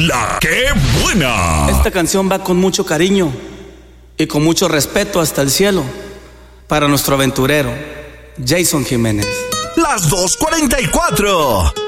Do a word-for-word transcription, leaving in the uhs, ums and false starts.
La que buena. Esta canción va con mucho cariño y con mucho respeto hasta el cielo para nuestro aventurero Jason Jiménez. Las dos cuarenta y cuatro.